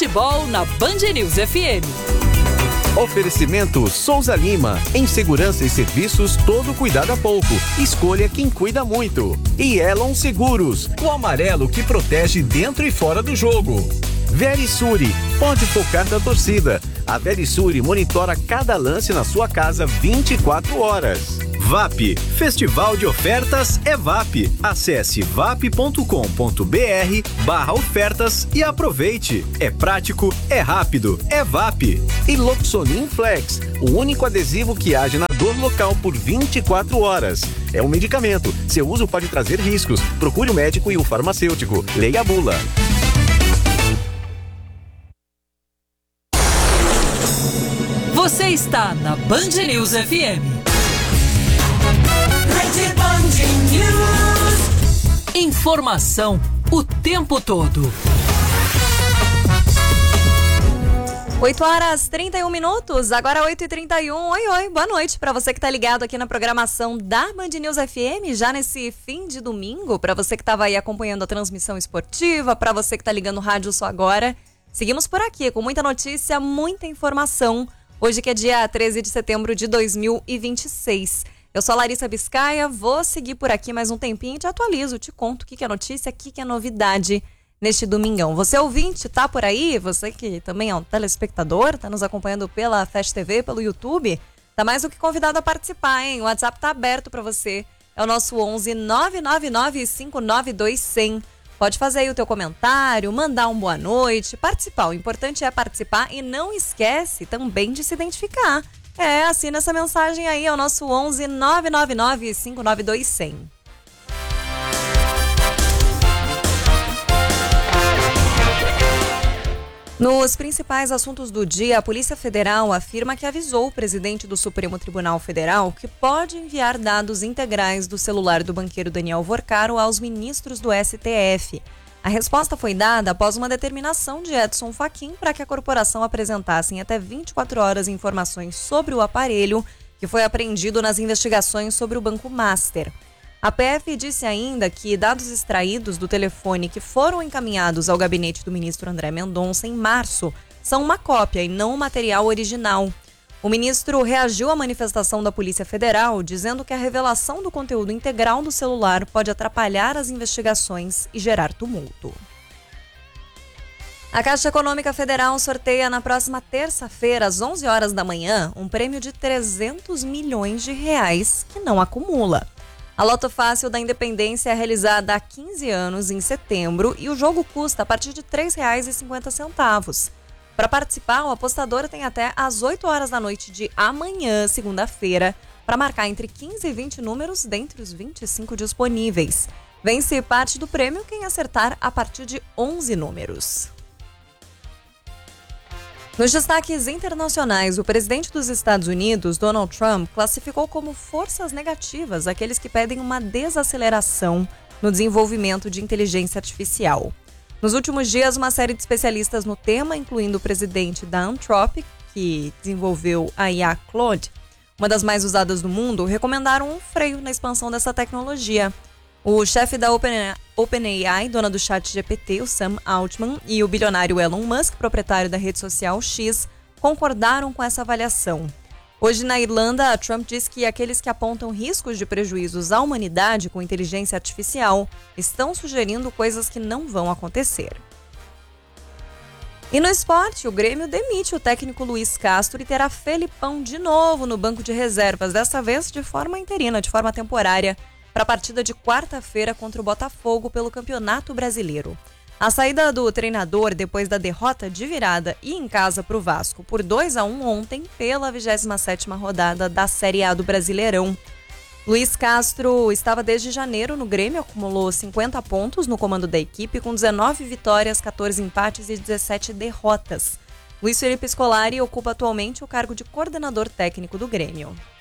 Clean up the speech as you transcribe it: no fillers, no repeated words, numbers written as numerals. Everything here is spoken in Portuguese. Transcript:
futebol na Band News FM. Oferecimento Souza Lima. Em segurança e serviços, todo cuidado é pouco. Escolha quem cuida muito. E Elon Seguros, o amarelo que protege dentro e fora do jogo. Verisure, pode focar na torcida. A Verisure monitora cada lance na sua casa 24 horas. VAP, Festival de Ofertas é VAP. Acesse vap.com.br/ofertas e aproveite. É prático, é rápido, é VAP. E Loxonin Flex, o único adesivo que age na dor local por 24 horas. É um medicamento. Seu uso pode trazer riscos. Procure o médico e o farmacêutico. Leia a bula. Você está na Band News FM. Informação o tempo todo. 8h31, agora 8h31. Oi, boa noite para você que tá ligado aqui na programação da Band News FM, já nesse fim de domingo, para você que tava aí acompanhando a transmissão esportiva, para você que tá ligando o rádio só agora. Seguimos por aqui com muita notícia, muita informação. Hoje que é dia 13 de setembro de 2026. Eu sou a Larissa Biscaia, vou seguir por aqui mais um tempinho e te atualizo, te conto o que é notícia, o que é novidade neste domingão. Você ouvinte, tá por aí? Você que também é um telespectador, tá nos acompanhando pela Fast TV, pelo YouTube, tá mais do que convidado a participar, hein? O WhatsApp tá aberto para você, é o nosso 11 999 592 100. Pode fazer aí o teu comentário, mandar um boa noite, participar. O importante é participar e não esquece também de se identificar. Assina essa mensagem aí, é o nosso 11 999 592 100. Nos principais assuntos do dia, a Polícia Federal afirma que avisou o presidente do Supremo Tribunal Federal que pode enviar dados integrais do celular do banqueiro Daniel Vorcaro aos ministros do STF. A resposta foi dada após uma determinação de Edson Fachin para que a corporação apresentasse em até 24 horas informações sobre o aparelho que foi apreendido nas investigações sobre o Banco Master. A PF disse ainda que dados extraídos do telefone que foram encaminhados ao gabinete do ministro André Mendonça em março são uma cópia e não o material original. O ministro reagiu à manifestação da Polícia Federal, dizendo que a revelação do conteúdo integral do celular pode atrapalhar as investigações e gerar tumulto. A Caixa Econômica Federal sorteia na próxima terça-feira, às 11 horas da manhã, um prêmio de 300 milhões de reais que não acumula. A Loto Fácil da Independência é realizada há 15 anos, em setembro, e o jogo custa a partir de R$ 3,50. Para participar, o apostador tem até às 8 horas da noite de amanhã, segunda-feira, para marcar entre 15 e 20 números dentre os 25 disponíveis. Vence parte do prêmio quem acertar a partir de 11 números. Nos destaques internacionais, o presidente dos Estados Unidos, Donald Trump, classificou como forças negativas aqueles que pedem uma desaceleração no desenvolvimento de inteligência artificial. Nos últimos dias, uma série de especialistas no tema, incluindo o presidente da Anthropic, que desenvolveu a IA Claude, uma das mais usadas do mundo, recomendaram um freio na expansão dessa tecnologia. O chefe da OpenAI, dona do ChatGPT, o Sam Altman, e o bilionário Elon Musk, proprietário da rede social X, concordaram com essa avaliação. Hoje, na Irlanda, Trump diz que aqueles que apontam riscos de prejuízos à humanidade com inteligência artificial estão sugerindo coisas que não vão acontecer. E no esporte, o Grêmio demite o técnico Luiz Castro e terá Felipão de novo no banco de reservas, dessa vez de forma interina, de forma temporária, para a partida de quarta-feira contra o Botafogo pelo Campeonato Brasileiro. A saída do treinador depois da derrota de virada e em casa para o Vasco por 2-1 ontem pela 27ª rodada da Série A do Brasileirão. Luiz Castro estava desde janeiro no Grêmio, acumulou 50 pontos no comando da equipe com 19 vitórias, 14 empates e 17 derrotas. Luiz Felipe Scolari ocupa atualmente o cargo de coordenador técnico do Grêmio.